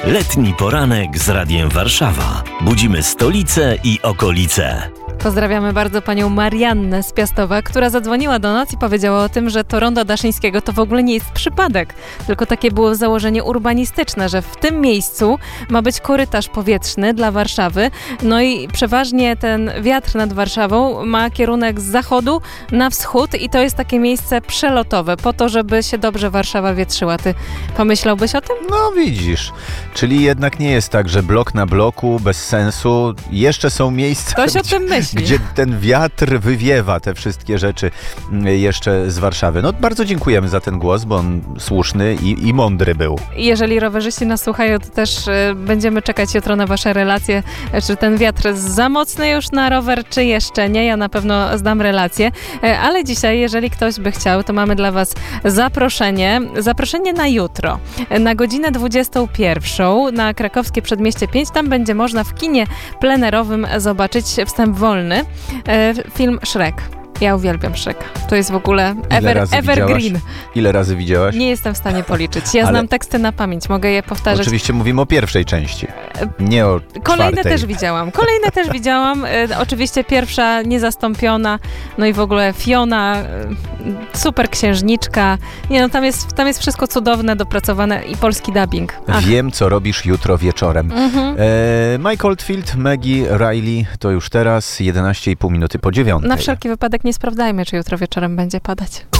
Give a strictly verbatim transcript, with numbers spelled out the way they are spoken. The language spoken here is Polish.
Letni poranek z Radiem Warszawa. Budzimy stolicę i okolice. Pozdrawiamy bardzo panią Mariannę z Piastowa, która zadzwoniła do nas i powiedziała o tym, że to rondo Daszyńskiego to w ogóle nie jest przypadek, tylko takie było założenie urbanistyczne, że w tym miejscu ma być korytarz powietrzny dla Warszawy, no i przeważnie ten wiatr nad Warszawą ma kierunek z zachodu na wschód i to jest takie miejsce przelotowe, po to, żeby się dobrze Warszawa wietrzyła. Ty pomyślałbyś o tym? No widzisz, czyli jednak nie jest tak, że blok na bloku, bez sensu, jeszcze są miejsca, Ktoś o tym myśli. Gdzie ten wiatr wywiewa te wszystkie rzeczy jeszcze z Warszawy. No bardzo dziękujemy za ten głos, bo on słuszny i, i mądry był. Jeżeli rowerzyści nas słuchają, to też y, będziemy czekać jutro na wasze relacje, czy ten wiatr jest za mocny już na rower, czy jeszcze nie. Ja na pewno zdam relację, y, ale dzisiaj, jeżeli ktoś by chciał, to mamy dla was zaproszenie. Zaproszenie na jutro, na godzinę dwudziestą pierwszą na Krakowskie Przedmieście pięć. Tam będzie można w kinie plenerowym zobaczyć wstęp wolny. E, film Shrek. Ja uwielbiam Shreka. To jest w ogóle ever, evergreen. Widziałaś? Ile razy widziałaś? Nie jestem w stanie policzyć. Ja Ale... znam teksty na pamięć. Mogę je powtarzać. Oczywiście mówimy o pierwszej części, nie o Kolejne czwartej. też widziałam. Kolejne też widziałam. E, oczywiście pierwsza niezastąpiona. No i w ogóle Fiona, e, super księżniczka. Nie no, tam jest, tam jest wszystko cudowne, dopracowane i polski dubbing. Ach. Wiem, co robisz jutro wieczorem. Mhm. E, Mike Oldfield, Maggie Riley, to już teraz jedenaście i pół minuty po dziewiątej. Na wszelki wypadek nie sprawdzajmy, czy jutro wieczorem będzie padać.